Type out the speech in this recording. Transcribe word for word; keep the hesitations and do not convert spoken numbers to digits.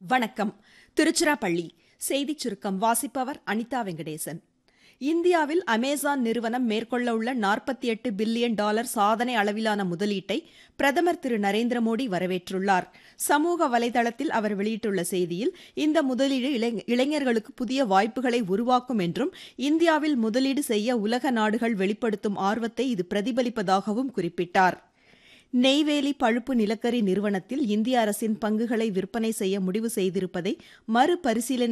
வணக்கம். திருச்சிராப்பள்ளி செய்திச் சுருக்கம் வாசிப்பவர் அனிதா வெங்கடேசன். இந்தியாவில் அமேசான் நிறுவனம் மேற்கொள்ள உள்ள நாற்பத்தி எட்டு பில்லியன் டாலர் சாதனை அளவிலான முதலீட்டை பிரதமர் திரு நரேந்திர மோடி வரவேற்றுள்ளார். சமூக வலைதளத்தில் அவர் வெளியிட்டுள்ள செய்தியில், இந்த முதலீடு இளைஞர்களுக்கு புதிய வாய்ப்புகளை உருவாக்கும் என்றும், இந்தியாவில் முதலீடு செய்ய உலக நாடுகள் வெளிப்படுத்தும் ஆர்வத்தை இது பிரதிபலிப்பதாகவும் குறிப்பிட்டார். நெய்வேலி பழுப்பு நிலக்கரி நிறுவனத்தில் இந்திய அரசின் பங்குகளை விற்பனை செய்ய முடிவு செய்திருப்பதை மறுபரிசீலனை